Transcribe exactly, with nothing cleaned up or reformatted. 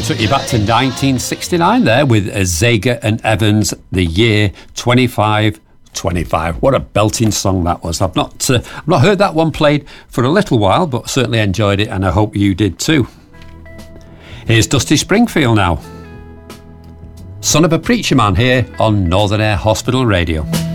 Took you back to nineteen sixty-nine there with Zager and Evans, The Year twenty-five twenty-five. What a belting song that was. I've not, uh, I've not heard that one played for a little while, but certainly enjoyed it, and I hope you did too. Here's Dusty Springfield now. Son of a Preacher Man here on Northern Air Hospital Radio.